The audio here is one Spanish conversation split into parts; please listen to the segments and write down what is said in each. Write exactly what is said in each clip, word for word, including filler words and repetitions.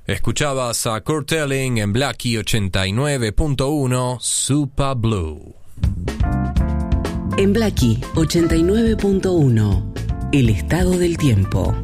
Escuchabas a Kurt Elling en Blackie ochenta y nueve punto uno Super Blue. En Blackie ochenta y nueve punto uno, el estado del tiempo.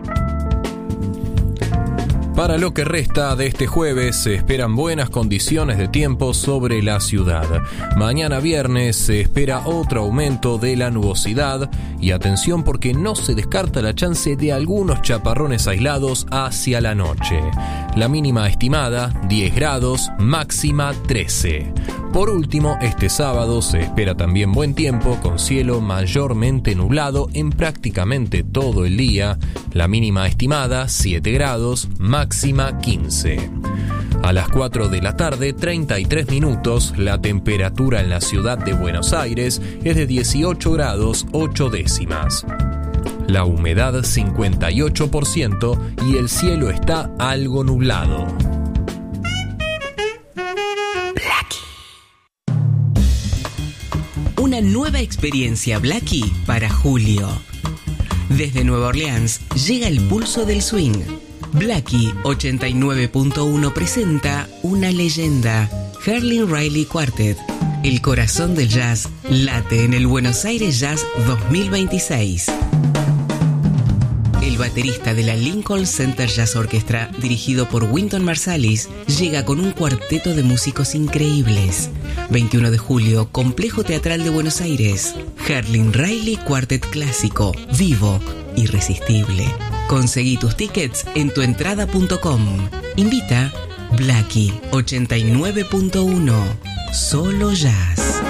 Para lo que resta de este jueves se esperan buenas condiciones de tiempo sobre la ciudad. Mañana viernes se espera otro aumento de la nubosidad y atención porque no se descarta la chance de algunos chaparrones aislados hacia la noche. La mínima estimada diez grados, máxima trece. Por último, este sábado se espera también buen tiempo con cielo mayormente nublado en prácticamente todo el día. La mínima estimada siete grados, máxima quince. A las cuatro de la tarde, treinta y tres minutos, la temperatura en la ciudad de Buenos Aires es de dieciocho grados ocho décimas. La humedad cincuenta y ocho por ciento y el cielo está algo nublado. Una nueva experiencia Blackie para julio. Desde Nueva Orleans llega el pulso del swing. Blackie ochenta y nueve punto uno presenta una leyenda, Herlin Riley Quartet. El corazón del jazz late en el Buenos Aires Jazz dos mil veintiséis. El baterista de la Lincoln Center Jazz Orchestra, dirigido por Wynton Marsalis, llega con un cuarteto de músicos increíbles. veintiuno de julio, Complejo Teatral de Buenos Aires. Herlin Riley Quartet clásico, vivo, irresistible. Conseguí tus tickets en tuentrada punto com. Invita Blackie ochenta y nueve punto uno. Solo jazz.